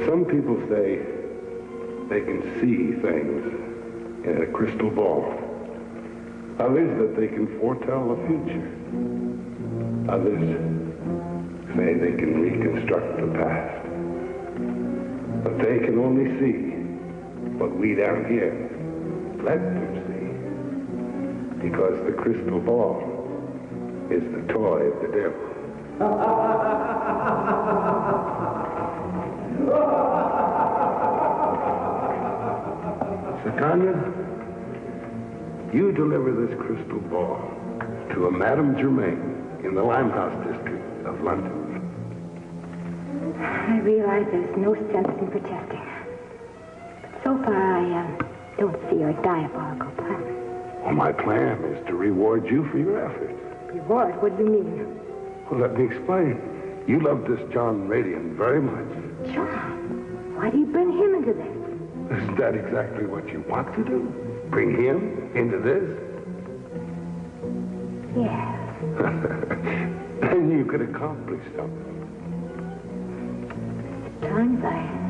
Some people say they can see things in a crystal ball. Others that they can foretell the future. Others say they can reconstruct the past. But they can only see what we down here let them see. Because the crystal ball is the toy of the devil. Tanya, you deliver this crystal ball to a Madame Germain in the Limehouse district of London. I realize there's no sense in protesting. But so far, I don't see your diabolical plan. Well, my plan is to reward you for your efforts. Reward? What do you mean? Well, let me explain. You love this John Radian very much. John? Why do you bring him into this? Isn't that exactly what you want to do? Bring him into this? Yes. Then you could accomplish something. At times I